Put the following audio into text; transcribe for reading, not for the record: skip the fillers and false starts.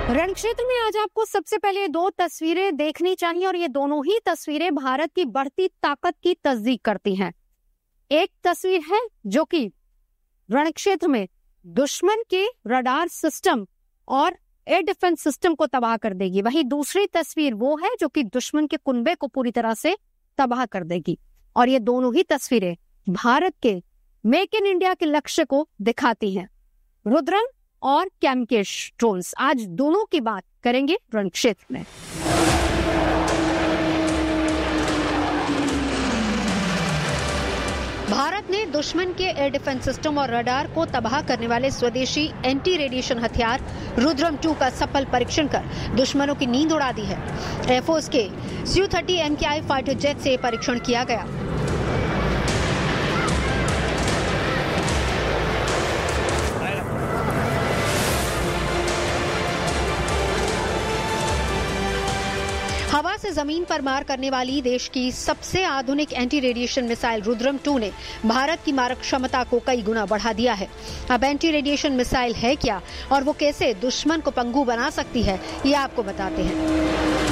रण क्षेत्र में आज आपको सबसे पहले दो तस्वीरें देखनी चाहिए और ये दोनों ही तस्वीरें भारत की बढ़ती ताकत की तस्दीक करती हैं। एक तस्वीर है जो कि रण क्षेत्र में दुश्मन के रडार सिस्टम और एयर डिफेंस सिस्टम को तबाह कर देगी। वहीं दूसरी तस्वीर वो है जो कि दुश्मन के कुनबे को पूरी तरह से तबाह कर देगी। और ये दोनों ही तस्वीरें भारत के मेक इन इंडिया के लक्ष्य को दिखाती हैं। रुद्रम और कैमकेश ड्रोन्स, आज दोनों की बात करेंगे रण क्षेत्र में। भारत ने दुश्मन के एयर डिफेंस सिस्टम और रडार को तबाह करने वाले स्वदेशी एंटी रेडिएशन हथियार रुद्रम 2 का सफल परीक्षण कर दुश्मनों की नींद उड़ा दी है। एयरफोर्स के Su-30 MKI फाइटर जेट से परीक्षण किया गया। हवा से जमीन पर मार करने वाली देश की सबसे आधुनिक एंटी रेडिएशन मिसाइल रुद्रम 2 ने भारत की मारक क्षमता को कई गुना बढ़ा दिया है। अब एंटी रेडिएशन मिसाइल है क्या और वो कैसे दुश्मन को पंगु बना सकती है, ये आपको बताते हैं।